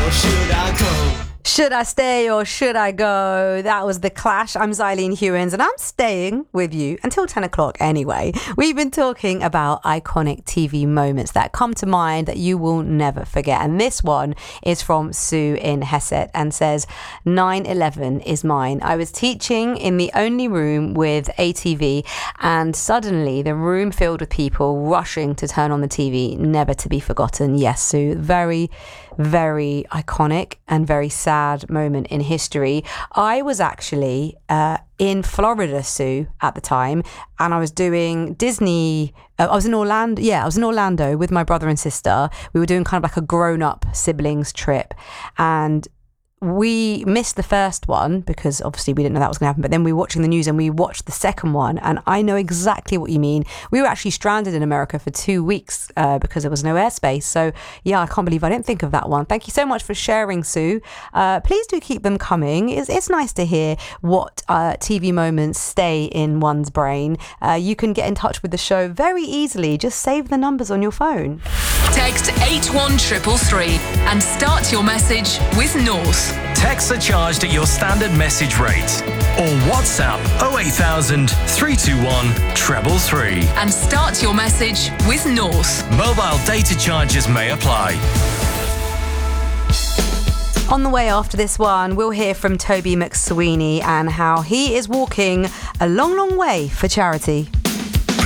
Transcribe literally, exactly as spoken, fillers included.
or should I go? Should I stay or should I go? That was The Clash. I'm Xylene Hewins and I'm staying with you until ten o'clock anyway. We've been talking about iconic T V moments that come to mind that you will never forget. And this one is from Sue in Hesset and says, nine eleven is mine. I was teaching in the only room with a T V and suddenly the room filled with people rushing to turn on the T V. Never to be forgotten. Yes, Sue. Very, very iconic and very sad moment in history. I was actually uh, in Florida, Sue, at the time, and I was doing Disney. Uh, I was in Orlando. Yeah, I was in Orlando with my brother and sister. We were doing kind of like a grown-up siblings trip, and we missed the first one because obviously we didn't know that was going to happen, but then we were watching the news and we watched the second one, and I know exactly what you mean. We were actually stranded in America for two weeks uh, because there was no airspace. So yeah, I can't believe I didn't think of that one. Thank you so much for sharing, Sue. Uh, please do keep them coming. It's, it's nice to hear what uh, T V moments stay in one's brain. Uh, you can get in touch with the show very easily. Just save the numbers on your phone. Text eight one three three three and start your message with North. Texts are charged at your standard message rate. Or WhatsApp oh eight thousand, three two one, three three three. And start your message with North. Mobile data charges may apply. On the way after this one, we'll hear from Toby McSweeney and how he is walking a long, long way for charity.